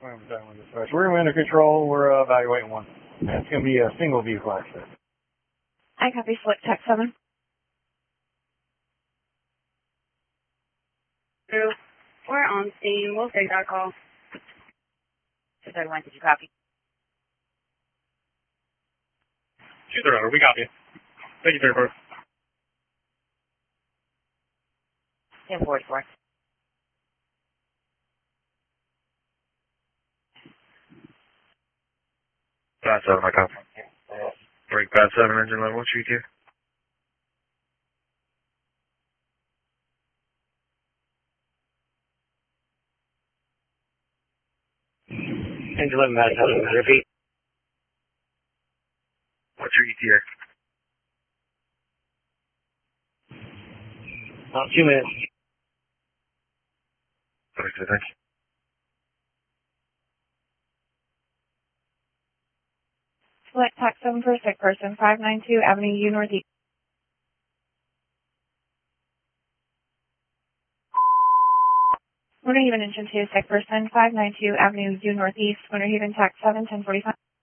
We're under control. We're evaluating one. That's going to be a single vehicle accident. I copy Select Tech 7. We're on scene. We'll take that call. 231, did you copy? 230, we got you. Thank you, 34. 1044. Pass 7, I copy. Break pass 7, engine level, treat you. Engine 11, Matt, repeat. What's your ETA? About 2 minutes. Okay, thank you. Select Tech 7 for a sick person, 592 Avenue U Northeast. Winter Haven Engine 2, sick person, 592 Avenue U Northeast, Winter Haven Tech 7, 1045.